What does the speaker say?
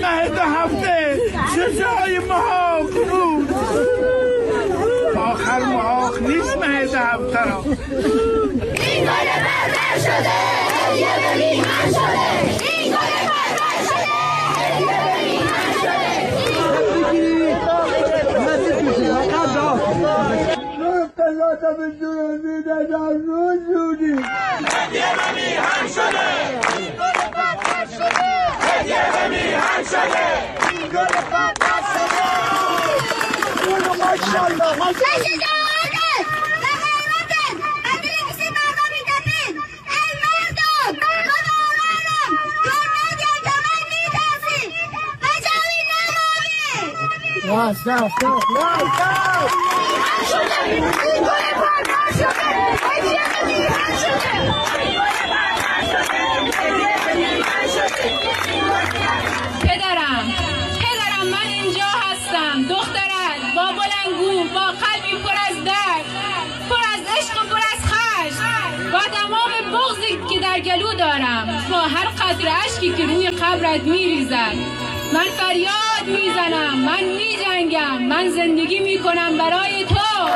مهد هفته چه جای محاق بود، آخر محاق نیست مهد هفته را. این گل بربر شده هدیه به میهن شده، این گل بربر شده هدیه به میهن شده. مرتضی به جون میده در روز زودی هدیه به میهن شده، این گل بربر شده هدیه به میهن شده، این گل بربر شده. ماشاءالله پدرم من اینجا هستم، دخترت با بلندگو، با قلبی پر از درد، پر از عشق و پر از خشم، با تمام بغضی که در گلو دارم، با هر قطره اشکی که روی قبرت میریزد. من فریاد میزنم، من میجنگم، من زندگی میکنم برای تو.